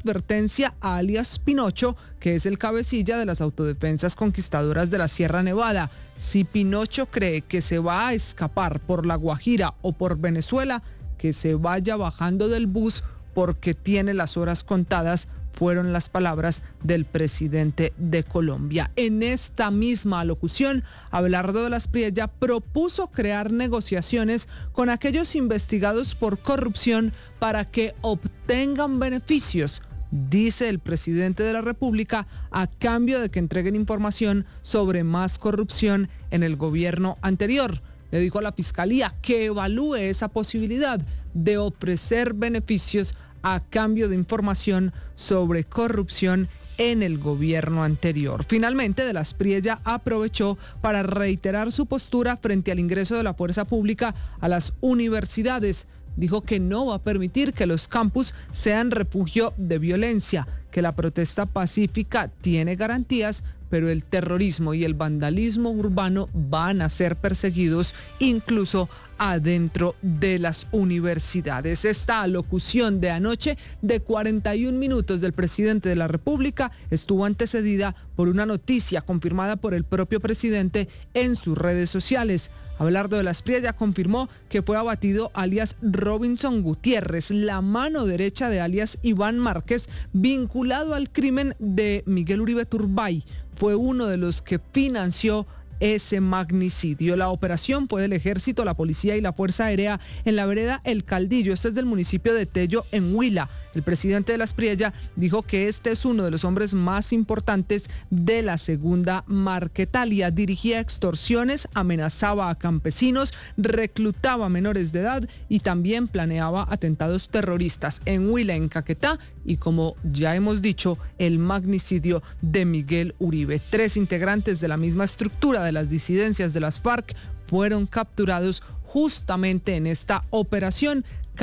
advertencia a alias Pinocho, que es el cabecilla de las autodefensas conquistadoras de la Sierra Nevada. Si Pinocho cree que se va a escapar por La Guajira o por Venezuela, que se vaya bajando del bus porque tiene las horas contadas, fueron las palabras del presidente de Colombia. En esta misma alocución, Abelardo de las Priella propuso crear negociaciones con aquellos investigados por corrupción para que obtengan beneficios, dice el presidente de la República, a cambio de que entreguen información sobre más corrupción en el gobierno anterior. Le dijo a la Fiscalía que evalúe esa posibilidad de ofrecer beneficios a cambio de información sobre corrupción en el gobierno anterior. Finalmente, de las Priella aprovechó para reiterar su postura frente al ingreso de la fuerza pública a las universidades. Dijo que no va a permitir que los campus sean refugio de violencia, que la protesta pacífica tiene garantías, pero el terrorismo y el vandalismo urbano van a ser perseguidos incluso adentro de las universidades. Esta alocución de anoche de 41 minutos del presidente de la República estuvo antecedida por una noticia confirmada por el propio presidente en sus redes sociales. Abelardo de las Priella confirmó que fue abatido alias Robinson Gutiérrez, la mano derecha de alias Iván Márquez, vinculado al crimen de Miguel Uribe Turbay. Fue uno de los que financió ese magnicidio. La operación fue del Ejército, la Policía y la Fuerza Aérea en la vereda El Caldillo. Este es del municipio de Tello, en Huila. El presidente de las Priella dijo que este es uno de los hombres más importantes de la segunda Marquetalia. Dirigía extorsiones, amenazaba a campesinos, reclutaba menores de edad y también planeaba atentados terroristas en Huila, en Caquetá y, como ya hemos dicho, el magnicidio de Miguel Uribe. 3 integrantes de la misma estructura de las disidencias de las FARC fueron capturados justamente en esta operación.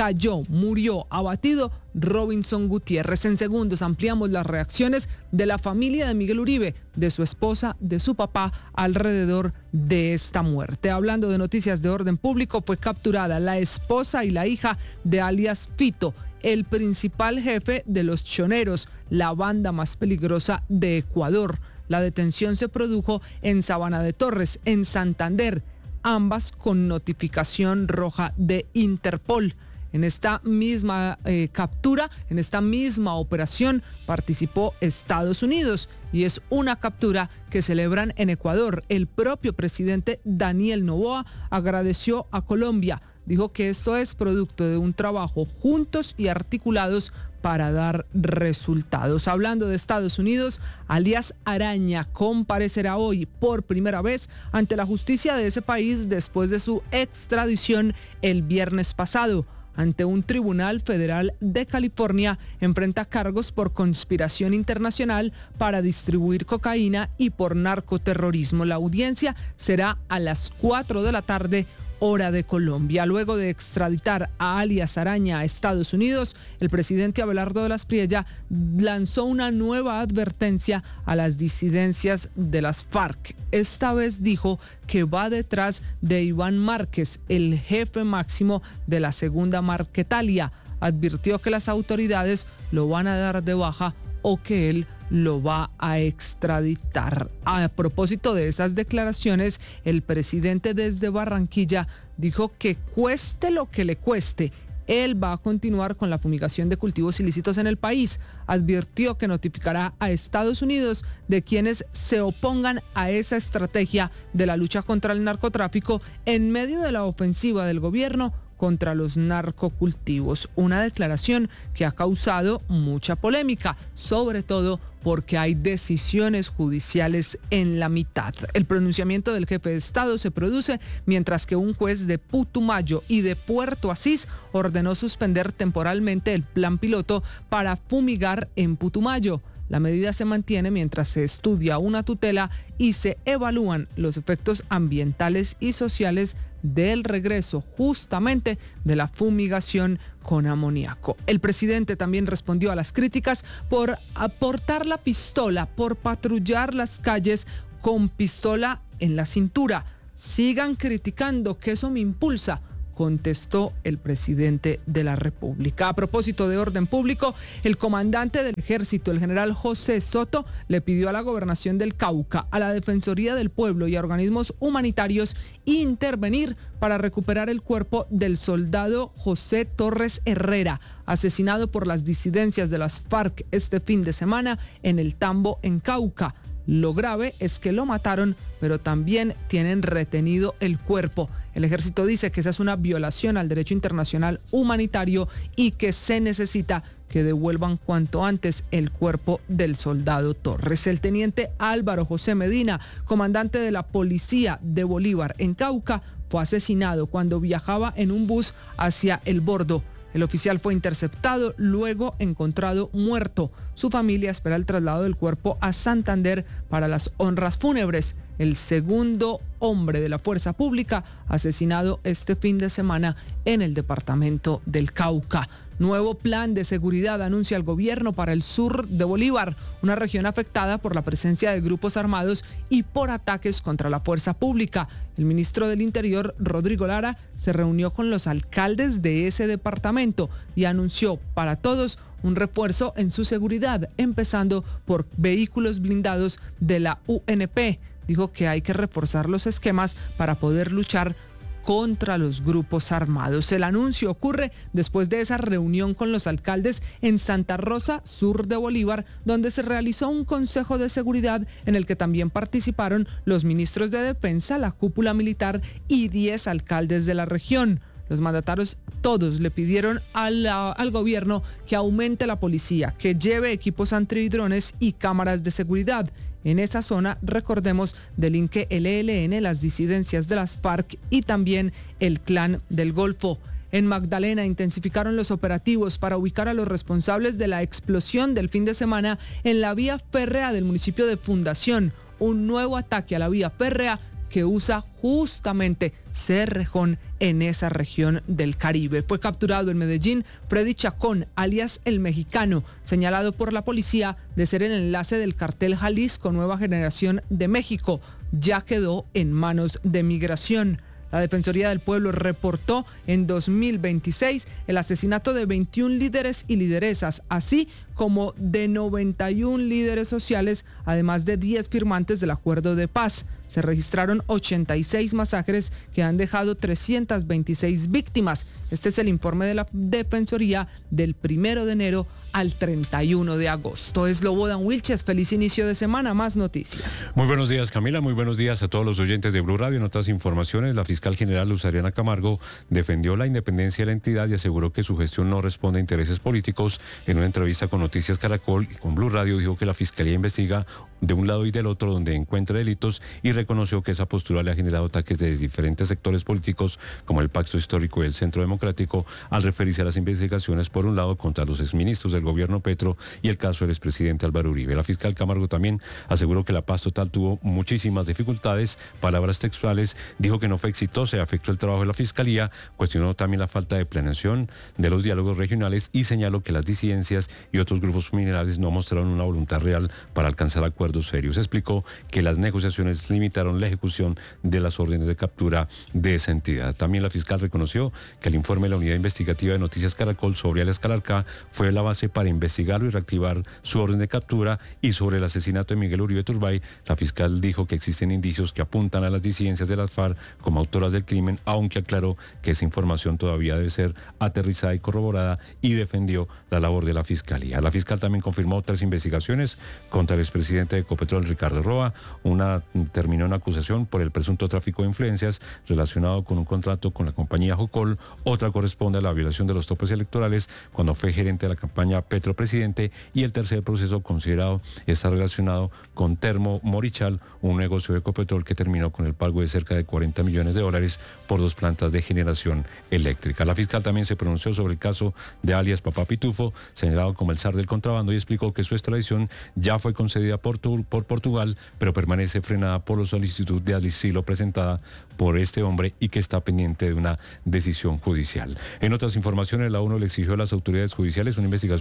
Murió abatido Robinson Gutiérrez. En segundos ampliamos las reacciones de la familia de Miguel Uribe, de su esposa, de su papá, alrededor de esta muerte. Hablando de noticias de orden público, fue capturada la esposa y la hija de alias Fito, el principal jefe de los choneros, la banda más peligrosa de Ecuador. La detención se produjo en Sabana de Torres, en Santander, ambas con notificación roja de Interpol. En esta misma captura, en esta misma operación, participó Estados Unidos y es una captura que celebran en Ecuador. El propio presidente Daniel Noboa agradeció a Colombia. Dijo que esto es producto de un trabajo juntos y articulados para dar resultados. Hablando de Estados Unidos, alias Araña comparecerá hoy por primera vez ante la justicia de ese país después de su extradición el viernes pasado. Ante un tribunal federal de California, enfrenta cargos por conspiración internacional para distribuir cocaína y por narcoterrorismo. La audiencia será a las 4 de la tarde, hora de Colombia. Luego de extraditar a alias Araña a Estados Unidos, el presidente Abelardo de las Priella lanzó una nueva advertencia a las disidencias de las FARC. Esta vez dijo que va detrás de Iván Márquez, el jefe máximo de la segunda Marquetalia. Advirtió que las autoridades lo van a dar de baja o que él lo va a extraditar. A propósito de esas declaraciones, el presidente desde Barranquilla dijo que cueste lo que le cueste, él va a continuar con la fumigación de cultivos ilícitos en el país. Advirtió que notificará a Estados Unidos de quienes se opongan a esa estrategia de la lucha contra el narcotráfico en medio de la ofensiva del gobierno contra los narcocultivos. Una declaración que ha causado mucha polémica, sobre todo porque hay decisiones judiciales en la mitad. El pronunciamiento del jefe de Estado se produce mientras que un juez de Putumayo y de Puerto Asís ordenó suspender temporalmente el plan piloto para fumigar en Putumayo. La medida se mantiene mientras se estudia una tutela y se evalúan los efectos ambientales y sociales del regreso justamente de la fumigación con amoníaco. El presidente también respondió a las críticas por aportar la pistola, por patrullar las calles con pistola en la cintura. Sigan criticando, que eso me impulsa, contestó el presidente de la República. A propósito de orden público, el comandante del ejército, el general José Soto, le pidió a la gobernación del Cauca, a la Defensoría del Pueblo y a organismos humanitarios intervenir para recuperar el cuerpo del soldado José Torres Herrera, asesinado por las disidencias de las FARC este fin de semana en el Tambo, en Cauca. Lo grave es que lo mataron, pero también tienen retenido el cuerpo. El ejército dice que esa es una violación al derecho internacional humanitario y que se necesita que devuelvan cuanto antes el cuerpo del soldado Torres. El teniente Álvaro José Medina, comandante de la policía de Bolívar en Cauca, fue asesinado cuando viajaba en un bus hacia El Bordo. El oficial fue interceptado, luego encontrado muerto. Su familia espera el traslado del cuerpo a Santander para las honras fúnebres. El segundo hombre de la fuerza pública asesinado este fin de semana en el departamento del Cauca. Nuevo plan de seguridad anuncia el gobierno para el sur de Bolívar, una región afectada por la presencia de grupos armados y por ataques contra la fuerza pública. El ministro del Interior, Rodrigo Lara, se reunió con los alcaldes de ese departamento y anunció para todos un refuerzo en su seguridad, empezando por vehículos blindados de la UNP. Dijo que hay que reforzar los esquemas para poder luchar contra los grupos armados. El anuncio ocurre después de esa reunión con los alcaldes en Santa Rosa, sur de Bolívar, donde se realizó un consejo de seguridad en el que también participaron los ministros de Defensa, la cúpula militar y 10 alcaldes de la región. Los mandatarios todos le pidieron al gobierno que aumente la policía, que lleve equipos antidrones y cámaras de seguridad. En esa zona, recordemos, delinque el ELN, las disidencias de las FARC y también el Clan del Golfo. En Magdalena intensificaron los operativos para ubicar a los responsables de la explosión del fin de semana en la vía férrea del municipio de Fundación. Un nuevo ataque a la vía férrea que usa justamente Cerrejón en esa región del Caribe. Fue capturado en Medellín Freddy Chacón, alias El Mexicano, señalado por la policía de ser el enlace del cartel Jalisco Nueva Generación de México. Ya quedó en manos de Migración. La Defensoría del Pueblo reportó en 2026 el asesinato de 21 líderes y lideresas, así como de 91 líderes sociales, además de 10 firmantes del acuerdo de paz. Se registraron 86 masacres que han dejado 326 víctimas. Este es el informe de la Defensoría del 1 de enero al 31 de agosto. Es Slobodan Wilches, feliz inicio de semana, más noticias. Muy buenos días, Camila, muy buenos días a todos los oyentes de Blue Radio. En otras informaciones, la fiscal general Luz Ariana Camargo defendió la independencia de la entidad y aseguró que su gestión no responde a intereses políticos. En una entrevista con Noticias Caracol y con Blue Radio dijo que la fiscalía investiga de un lado y del otro donde encuentra delitos y reconoció que esa postura le ha generado ataques de diferentes sectores políticos como el Pacto Histórico y el Centro Democrático al referirse a las investigaciones por un lado contra los exministros del gobierno Petro y el caso del expresidente Álvaro Uribe. La fiscal Camargo también aseguró que la paz total tuvo muchísimas dificultades, palabras textuales, dijo que no fue exitosa y afectó el trabajo de la fiscalía, cuestionó también la falta de planeación de los diálogos regionales y señaló que las disidencias y otros grupos minerales no mostraron una voluntad real para alcanzar acuerdos serios. Explicó que las negociaciones limitaron la ejecución de las órdenes de captura de esa entidad. También la fiscal reconoció que el informe de la Unidad Investigativa de Noticias Caracol sobre alias Calarcá fue la base para investigarlo y reactivar su orden de captura, y sobre el asesinato de Miguel Uribe Turbay, la fiscal dijo que existen indicios que apuntan a las disidencias de las FARC como autoras del crimen, aunque aclaró que esa información todavía debe ser aterrizada y corroborada, y defendió la labor de la fiscalía. La fiscal también confirmó 3 investigaciones contra el expresidente de Ecopetrol, Ricardo Roa. Una terminó en acusación por el presunto tráfico de influencias relacionado con un contrato con la compañía Jocol. Otra corresponde a la violación de los topes electorales cuando fue gerente de la campaña Petro Presidente, y el tercer proceso considerado está relacionado con Termo Morichal, un negocio de Ecopetrol que terminó con el pago de cerca de $40 millones por 2 plantas de generación eléctrica. La fiscal también se pronunció sobre el caso de alias Papá Pitufo, señalado como el zar del contrabando, y explicó que su extradición ya fue concedida por Portugal, pero permanece frenada por la solicitud de asilo presentada por este hombre y que está pendiente de una decisión judicial. En otras informaciones, la ONU le exigió a las autoridades judiciales una investigación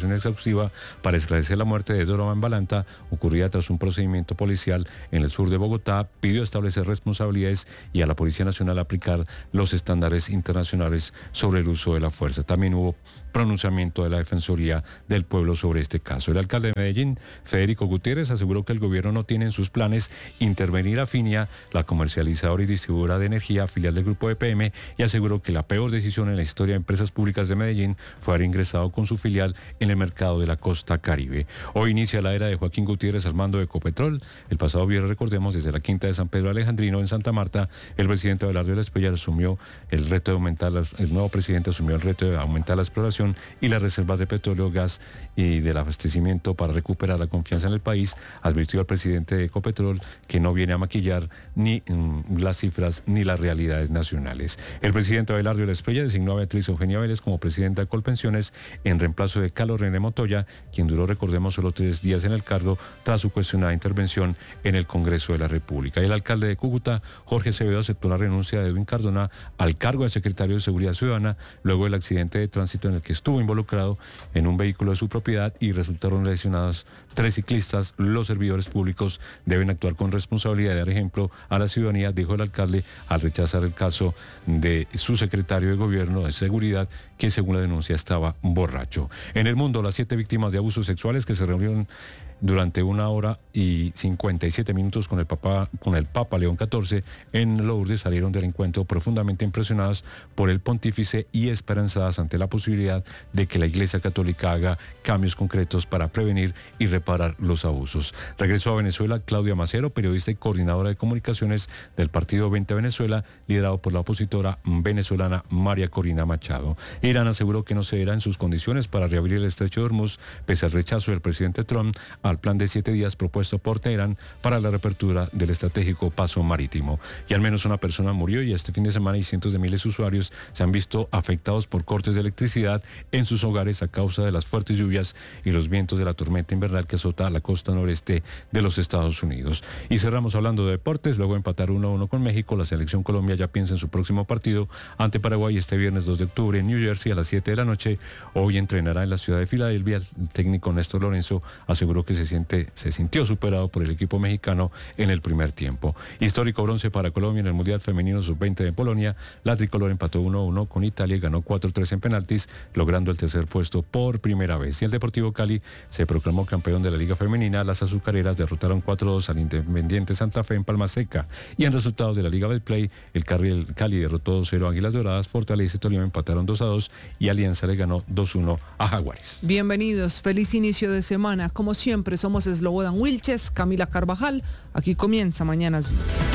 investigación exhaustiva para esclarecer la muerte de Dorovan Balanta, ocurrida tras un procedimiento policial en el sur de Bogotá. Pidió establecer responsabilidades y a la Policía Nacional aplicar los estándares internacionales sobre el uso de la fuerza. También hubo pronunciamiento de la Defensoría del Pueblo sobre este caso. El alcalde de Medellín, Federico Gutiérrez, aseguró que el gobierno no tiene en sus planes intervenir a Finia, la comercializadora y distribuidora de energía, filial del grupo EPM, y aseguró que la peor decisión en la historia de empresas públicas de Medellín fue haber ingresado con su filial en el mercado de la costa Caribe. Hoy inicia la era de Joaquín Gutiérrez al mando de Ecopetrol. El pasado viernes, recordemos, desde la quinta de San Pedro Alejandrino en Santa Marta, el presidente Abelardo Espriella asumió el reto de aumentar el nuevo presidente asumió el reto de aumentar la exploración y las reservas de petróleo, gas y del abastecimiento para recuperar la confianza en el país. Advirtió al presidente de Ecopetrol que no viene a maquillar ni las cifras ni las realidades nacionales. El presidente Abelardo Espriella designó a Beatriz Eugenia Vélez como presidenta de Colpensiones en reemplazo de Carlos René Montoya, quien duró, recordemos, solo 3 días en el cargo tras su cuestionada intervención en el Congreso de la República. Y el alcalde de Cúcuta, Jorge Acevedo, aceptó la renuncia de Edwin Cardona al cargo de secretario de Seguridad Ciudadana luego del accidente de tránsito en el que estuvo involucrado en un vehículo de su propiedad y resultaron lesionados 3 ciclistas. Los servidores públicos deben actuar con responsabilidad y dar ejemplo a la ciudadanía, dijo el alcalde al rechazar el caso de su secretario de Gobierno de Seguridad, que según la denuncia estaba borracho. En el mundo, las 7 víctimas de abusos sexuales que se reunieron durante 1 hora y 57 minutos con el Papa León XIV en Lourdes salieron del encuentro profundamente impresionadas por el pontífice y esperanzadas ante la posibilidad de que la Iglesia Católica haga cambios concretos para prevenir y reparar los abusos. Regresó a Venezuela Claudia Macero, periodista y coordinadora de comunicaciones del partido 20 Venezuela, liderado por la opositora venezolana María Corina Machado. Irán aseguró que no cederá en sus condiciones para reabrir el estrecho de Hormuz, pese al rechazo del presidente Trump al plan de 7 días propuesto por Teherán para la reapertura del estratégico paso marítimo. Y al menos una persona murió y este fin de semana y cientos de miles de usuarios se han visto afectados por cortes de electricidad en sus hogares a causa de las fuertes lluvias y los vientos de la tormenta invernal que azota la costa noreste de los Estados Unidos. Y cerramos hablando de deportes. Luego de empatar 1-1 con México, la selección Colombia ya piensa en su próximo partido ante Paraguay este viernes 2 de octubre en New Jersey a las 7 de la noche. Hoy entrenará en la ciudad de Filadelfia. El técnico Néstor Lorenzo aseguró que se sintió superado por el equipo mexicano en el primer tiempo. Histórico bronce para Colombia en el Mundial Femenino Sub-20 de Polonia. La tricolor empató 1-1 con Italia y ganó 4-3 en penaltis, logrando el tercer puesto por primera vez. Y el Deportivo Cali se proclamó campeón de la Liga Femenina. Las azucareras derrotaron 4-2 al Independiente Santa Fe en Palma Seca. Y en resultados de la Liga Betplay, el Cali derrotó 2-0 a Águilas Doradas, Fortaleza y Tolima empataron 2-2 y Alianza le ganó 2-1 a Jaguares. Bienvenidos, feliz inicio de semana. Como siempre, somos Slobodan Wilches, Camila Carvajal. Aquí comienza Mañanas Blue.